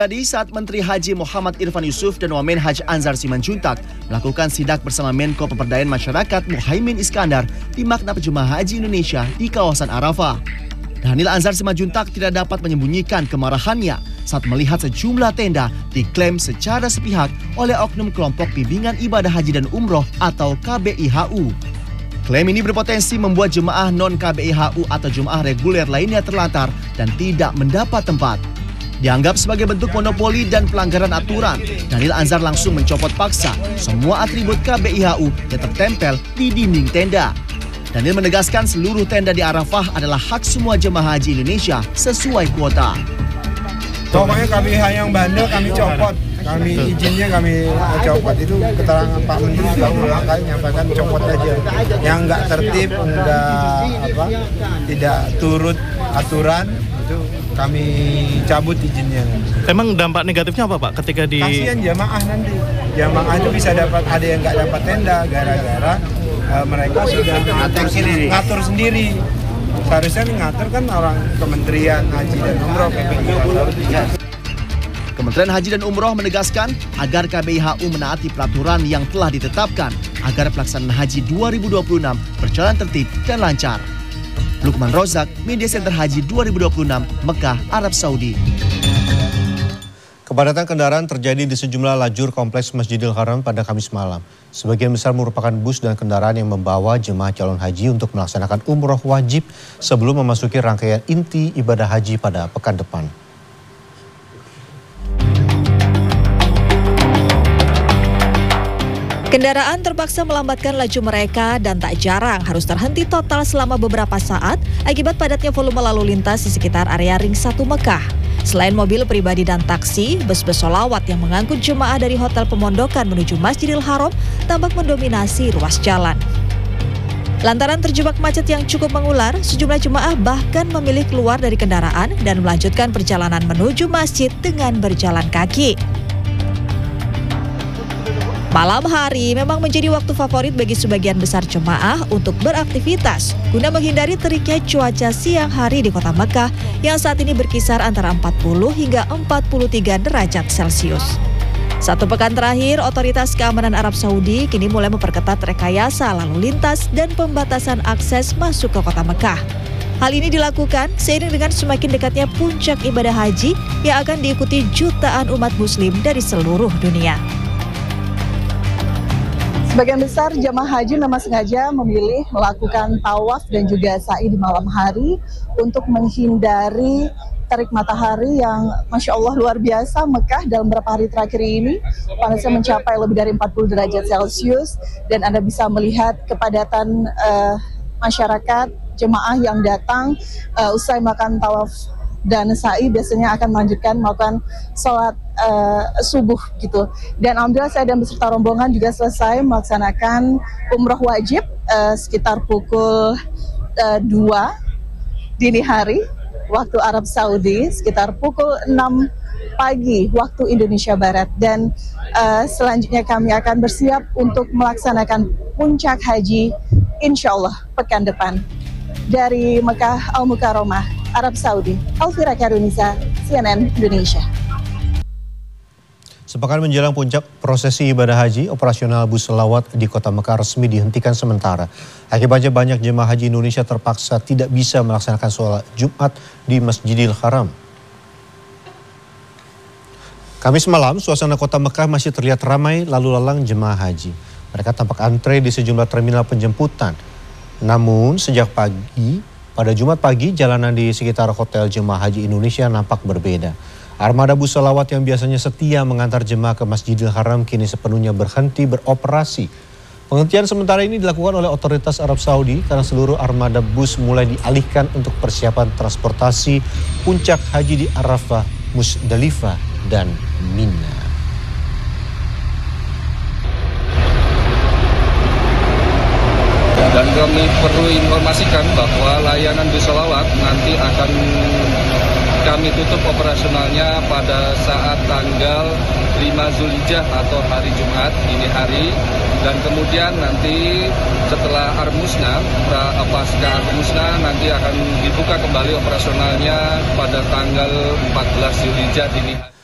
Tadi saat Menteri Haji Muhammad Irfan Yusuf dan Wamen Haji Anzar Simanjuntak melakukan sidak bersama Menko Pemberdayaan Masyarakat Muhaimin Iskandar di Maktab Jemaah Haji Indonesia di kawasan Arafah. Dhanil Anzar Simanjuntak tidak dapat menyembunyikan kemarahannya saat melihat sejumlah tenda diklaim secara sepihak oleh oknum kelompok bimbingan ibadah haji dan umroh atau KBIHU. Klaim ini berpotensi membuat jemaah non-KBIHU atau jemaah reguler lainnya terlantar dan tidak mendapat tempat. Dianggap sebagai bentuk monopoli dan pelanggaran aturan, Dhanil Anzar langsung mencopot paksa semua atribut KBIHU yang tertempel di dinding tenda. Dhanil menegaskan seluruh tenda di Arafah adalah hak semua jemaah haji Indonesia sesuai kuota. Pokoknya KBIH yang bandel kami copot, izinnya kami copot. Itu keterangan Pak Menteri berulang kali menyampaikan copot aja. Yang nggak tertib, tidak turut aturan, itu kami cabut izinnya. Emang dampak negatifnya apa Pak ketika di... Kasihan jamaah nanti. Jamaah itu bisa ada yang nggak dapat tenda gara-gara mereka sudah ngatur sendiri. Seharusnya ngatur kan orang Kementerian Haji dan Umroh. Kementerian Haji dan Umroh menegaskan agar KBIHU menaati peraturan yang telah ditetapkan agar pelaksanaan Haji 2026 berjalan tertib dan lancar. Lukman Rozak, Media Center Haji 2026, Mekah, Arab Saudi. Kepadatan kendaraan terjadi di sejumlah lajur kompleks Masjidil Haram pada Kamis malam. Sebagian besar merupakan bus dan kendaraan yang membawa jemaah calon haji untuk melaksanakan umroh wajib sebelum memasuki rangkaian inti ibadah haji pada pekan depan. Kendaraan terpaksa melambatkan laju mereka dan tak jarang harus terhenti total selama beberapa saat akibat padatnya volume lalu lintas di sekitar area Ring 1 Mekah. Selain mobil pribadi dan taksi, bus-bus sholawat yang mengangkut jemaah dari Hotel Pemondokan menuju Masjidil Haram tampak mendominasi ruas jalan. Lantaran terjebak macet yang cukup mengular, sejumlah jemaah bahkan memilih keluar dari kendaraan dan melanjutkan perjalanan menuju masjid dengan berjalan kaki. Malam hari memang menjadi waktu favorit bagi sebagian besar jemaah untuk beraktivitas guna menghindari teriknya cuaca siang hari di kota Mekah yang saat ini berkisar antara 40 hingga 43 derajat Celcius. Satu pekan terakhir, Otoritas Keamanan Arab Saudi kini mulai memperketat rekayasa lalu lintas dan pembatasan akses masuk ke kota Mekah. Hal ini dilakukan seiring dengan semakin dekatnya puncak ibadah haji yang akan diikuti jutaan umat muslim dari seluruh dunia. Sebagian besar jamaah haji memang sengaja memilih melakukan tawaf dan juga sa'i di malam hari untuk menghindari terik matahari yang Masya Allah luar biasa. Mekah dalam beberapa hari terakhir ini panasnya mencapai lebih dari 40 derajat Celcius dan Anda bisa melihat kepadatan masyarakat, jemaah yang datang usai melakukan tawaf dan sa'i biasanya akan melanjutkan melakukan sholat subuh gitu. Dan alhamdulillah saya dan beserta rombongan juga selesai melaksanakan umroh wajib sekitar pukul 2 dini hari waktu Arab Saudi, sekitar pukul 6 pagi waktu Indonesia Barat. Dan selanjutnya kami akan bersiap untuk melaksanakan puncak haji insya Allah pekan depan. Dari Mekah Al-Mukarramah, Arab Saudi, Alfira Karunisa, CNN Indonesia. Sepekan menjelang puncak prosesi ibadah haji, operasional bus selawat di kota Mekah resmi dihentikan sementara. Akibatnya banyak jemaah haji Indonesia terpaksa tidak bisa melaksanakan sholat Jumat di Masjidil Haram. Kamis malam, suasana kota Mekah masih terlihat ramai lalu lalang jemaah haji. Mereka tampak antre di sejumlah terminal penjemputan. Namun sejak pada Jumat pagi, jalanan di sekitar Hotel Jemaah Haji Indonesia nampak berbeda. Armada bus selawat yang biasanya setia mengantar jemaah ke Masjidil Haram kini sepenuhnya berhenti beroperasi. Penghentian sementara ini dilakukan oleh otoritas Arab Saudi karena seluruh armada bus mulai dialihkan untuk persiapan transportasi puncak haji di Arafah, Musdalifah, dan Mina. Dan kami perlu informasikan bahwa layanan bus selawat nanti akan kami tutup operasionalnya pada saat tanggal 5 Zulhijjah atau hari Jumat dini hari, dan kemudian nanti setelah Armusna, pasca Armusna nanti akan dibuka kembali operasionalnya pada tanggal 14 Zulhijjah dini hari.